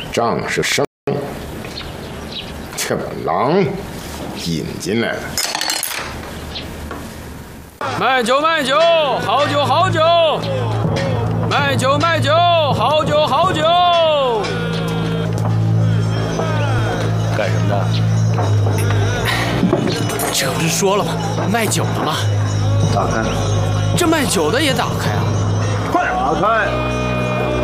账是生，却把狼引进来了。 卖酒卖酒，好酒好酒，卖酒卖酒，好酒好酒。 干什么的？ 这不是说了吗？卖酒的吗？ 打开。 这卖酒的也打开啊？ 快打开！